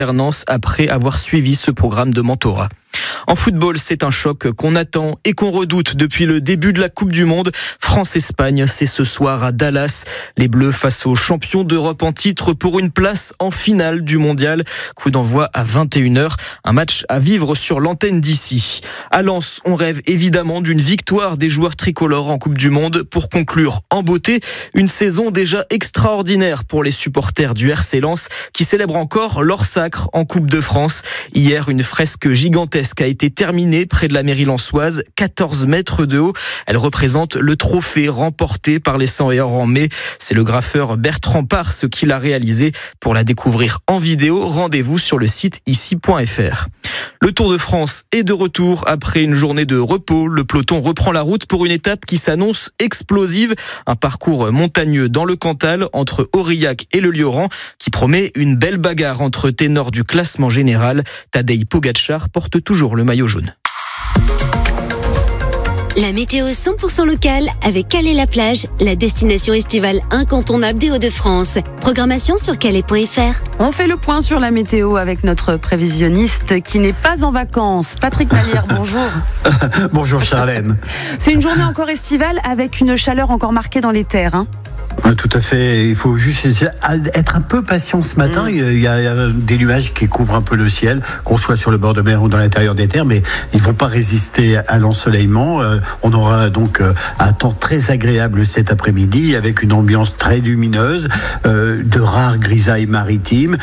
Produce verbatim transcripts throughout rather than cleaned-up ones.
alternance après avoir suivi ce programme de mentorat. En football, c'est un choc qu'on attend et qu'on redoute depuis le début de la Coupe du Monde. France-Espagne, c'est ce soir à Dallas. Les Bleus face aux champions d'Europe en titre pour une place en finale du mondial. Coup d'envoi à vingt et une heures. Un match à vivre sur l'antenne d'ici. À Lens, on rêve évidemment d'une victoire des joueurs tricolores en Coupe du Monde pour conclure en beauté une saison déjà extraordinaire pour les supporters du R C Lens qui célèbrent encore leur sacre en Coupe de France. Hier, une fresque gigantesque a été terminée près de la mairie lensoise, quatorze mètres de haut. Elle représente le trophée remporté par les cent et or en mai. C'est le graffeur Bertrand Pars qui l'a réalisé. Pour la découvrir en vidéo, rendez-vous sur le site ici point f r. Le Tour de France est de retour après une journée de repos. Le peloton reprend la route pour une étape qui s'annonce explosive. Un parcours montagneux dans le Cantal entre Aurillac et le Lioran qui promet une belle bagarre entre ténors du classement général. Tadej Pogačar porte toujours le maillot jaune. La météo cent pour cent locale avec Calais-la-Plage, la destination estivale incontournable des Hauts-de-France. Programmation sur calais point f r. On fait le point sur la météo avec notre prévisionniste qui n'est pas en vacances. Patrick Malière, bonjour. Bonjour Charlène. C'est une journée encore estivale avec une chaleur encore marquée dans les terres. Hein. Tout à fait, il faut juste être un peu patient ce matin. Mmh. Il y a des nuages qui couvrent un peu le ciel, qu'on soit sur le bord de mer ou dans l'intérieur des terres, mais ils ne vont pas résister à l'ensoleillement. On aura donc un temps très agréable cet après-midi avec une ambiance très lumineuse, de rares grisailles maritimes,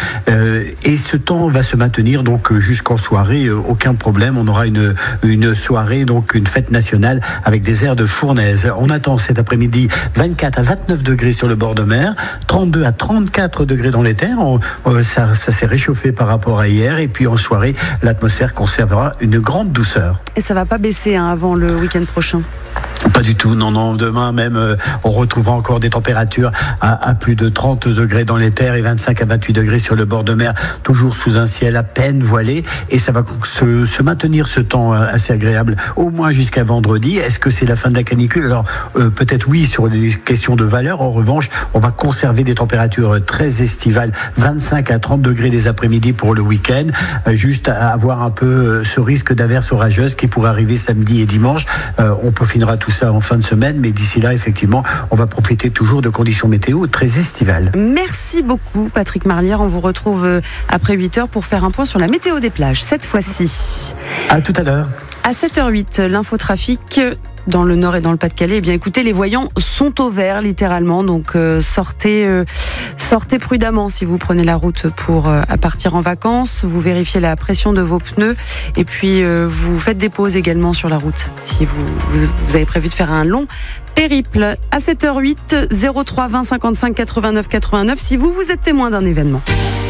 et ce temps va se maintenir donc jusqu'en soirée, aucun problème. On aura une, une soirée, donc une fête nationale avec des airs de fournaise. On attend cet après-midi vingt-quatre à vingt-neuf degrés sur le bord de mer, trente-deux à trente-quatre degrés dans les terres. On, euh, ça, ça s'est réchauffé par rapport à hier. Et puis en soirée, l'atmosphère conservera une grande douceur. Et ça ne va pas baisser hein, avant le week-end prochain? Pas du tout, non, non. Demain même, euh, on retrouvera encore des températures à, à plus de trente degrés dans les terres et vingt-cinq à vingt-huit degrés sur le bord de mer, toujours sous un ciel à peine voilé. Et ça va se, se maintenir ce temps assez agréable, au moins jusqu'à vendredi. Est-ce que c'est la fin de la canicule? Alors, euh, peut-être oui, sur les questions de valeur. En revanche, on va conserver des températures très estivales, vingt-cinq à trente degrés des après-midi pour le week-end. Euh, juste à avoir un peu euh, ce risque d'averse orageuse qui pourrait arriver samedi et dimanche. Euh, on peaufinera tout ça en fin de semaine, mais d'ici là, effectivement, on va profiter toujours de conditions météo très estivales. Merci beaucoup, Patrick Marlière. On vous retrouve après huit heures pour faire un point sur la météo des plages, cette fois-ci. À tout à l'heure. À sept heures huit, l'infotrafic dans le Nord et dans le Pas-de-Calais. Eh bien, écoutez, les voyants sont au vert, littéralement. Donc, euh, sortez, euh, sortez prudemment si vous prenez la route pour euh, partir en vacances. Vous vérifiez la pression de vos pneus. Et puis, euh, vous faites des pauses également sur la route si vous, vous, vous avez prévu de faire un long périple. À sept heures huit, zéro trois vingt cinquante-cinq quatre-vingt-neuf quatre-vingt-neuf si vous, vous êtes témoin d'un événement.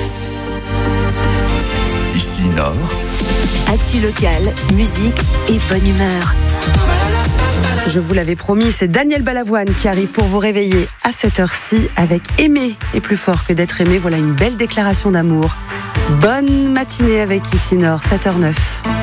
Ici Nord. Actu local, musique et bonne humeur. Je vous l'avais promis, c'est Daniel Balavoine qui arrive pour vous réveiller à cette heure-ci avec Aimer est plus fort que d'être aimé. Voilà une belle déclaration d'amour. Bonne matinée avec Ici Nord, sept heures neuf.